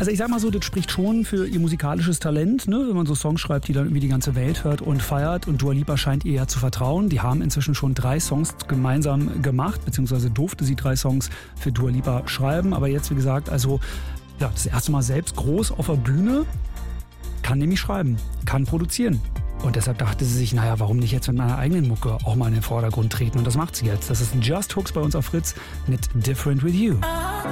Also ich sag mal so, das spricht schon für ihr musikalisches Talent, ne? Wenn man so Songs schreibt, die dann irgendwie die ganze Welt hört und feiert. Und Dua Lipa scheint ihr ja zu vertrauen. Die haben inzwischen schon 3 Songs gemeinsam gemacht, beziehungsweise durfte sie 3 Songs für Dua Lipa schreiben. Aber jetzt, wie gesagt, also ja, das erste Mal selbst groß auf der Bühne, kann nämlich schreiben, kann produzieren. Und deshalb dachte sie sich, naja, warum nicht jetzt mit meiner eigenen Mucke auch mal in den Vordergrund treten? Und das macht sie jetzt. Das ist Just Hooks bei uns auf Fritz mit Different With You.